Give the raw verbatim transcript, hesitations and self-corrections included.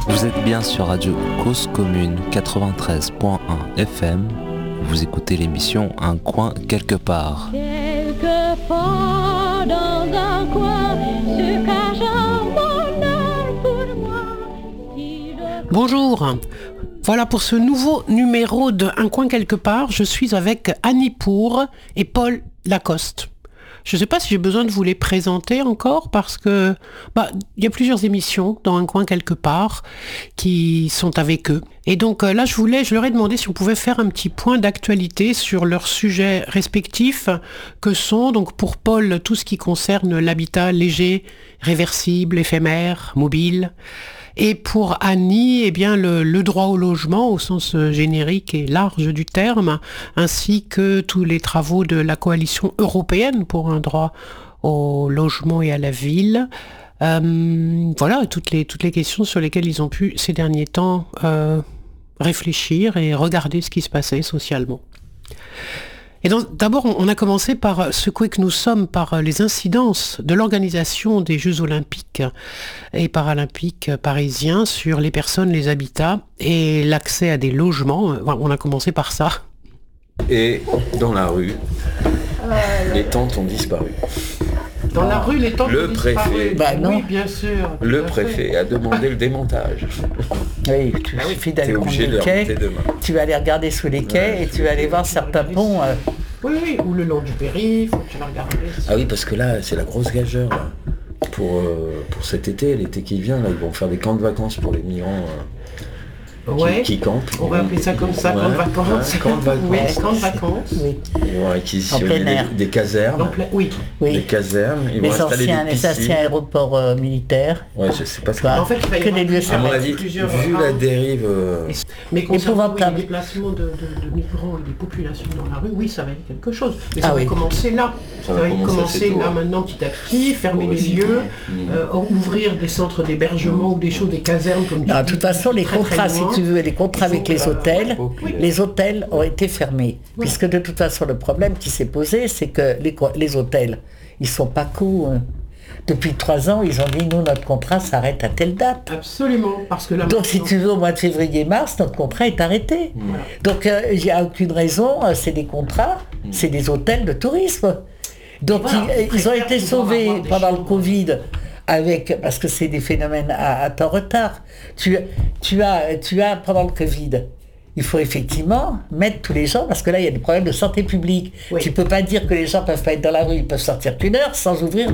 Vous êtes bien sur Radio Cause Commune quatre-vingt-treize point un F M. Vous écoutez l'émission Un coin quelque part. Quelquefois dans un coin se cache un bonheur pour moi. Si je... Bonjour. Voilà pour ce nouveau numéro de Un coin quelque part. Je suis avec Annie Pour et Paul Lacoste. Je ne sais pas si j'ai besoin de vous les présenter encore parce que bah, il y a plusieurs émissions dans Un coin quelque part qui sont avec eux. Et donc euh, là, je voulais, je leur ai demandé si on pouvait faire un petit point d'actualité sur leurs sujets respectifs que sont donc pour Paul tout ce qui concerne l'habitat léger, réversible, éphémère, mobile. Et pour Annie, eh bien, le, le droit au logement au sens générique et large du terme, ainsi que tous les travaux de la coalition européenne pour un droit au logement et à la ville. Euh, voilà, toutes les, toutes les questions sur lesquelles ils ont pu ces derniers temps euh, réfléchir et regarder ce qui se passait socialement. Et donc, d'abord, on a commencé par secouer que nous sommes par les incidences de l'organisation des Jeux Olympiques et Paralympiques parisiens sur les personnes, les habitats et l'accès à des logements. On a commencé par ça. Et dans la rue, euh, les tentes ont disparu. Dans la rue, les tentes le ont disparu. Préfet, bah, non. Oui, bien sûr. Le préfet a demandé le démontage. Oui, tu bah oui, suffit d'aller prendre obligé les de quais, demain. tu vas aller regarder sous les quais ouais, et tu vas aller voir certains ponts. Euh... Oui, oui, ou le long du périph', tu vas regarder. Ah oui, parce que là, c'est la grosse gageure là. Pour, euh, pour cet été, l'été qui vient, là, ils vont faire des camps de vacances pour les migrants. Euh... Ouais. Qui, qui campent. On va appeler ça comme ça, ouais, camp de vacances. Ouais, camp de vacances. Oui, camp de vacances. Oui. Ils vont réquisitionner des, des casernes. Pla... Oui. oui. Des casernes. Ils les vont installer anciens, des les anciens aéroports euh, militaires. Ouais, je sais pas ce que. En fait, il va y avoir plusieurs, à mon avis, plusieurs vu la dérive. Euh... Mais concernant oui, les déplacements de, de, de migrants et des populations dans la rue, oui, ça va être quelque chose. Mais ça ah, va oui. commencer là. Ça, ça va, va commencer là maintenant petit à petit, fermer les lieux, euh, ouvrir des centres d'hébergement ou des choses, des casernes comme tu dis. De toute façon, les contrats, si tu veux, les contrats avec les hôtels, oui. les hôtels ont été fermés. Oui. Puisque de toute façon, le problème qui s'est posé, c'est que les, les hôtels, ils sont pas cool. Depuis trois ans, ils ont dit, nous, notre contrat s'arrête à telle date. Absolument. Parce que là, donc, si tu veux, au mois de février-mars, notre contrat est arrêté. Voilà. Donc, il euh, n'y a aucune raison. C'est des contrats, mmh. c'est des hôtels de tourisme. Donc, voilà, ils, ils ont été sauvés pendant le Covid. Avec, parce que c'est des phénomènes à, à temps retard. Tu, tu, as, tu as, pendant le Covid, il faut effectivement mettre tous les gens, parce que là, il y a des problèmes de santé publique. Oui. Tu ne peux pas dire que les gens ne peuvent pas être dans la rue, ils peuvent sortir qu'une heure sans ouvrir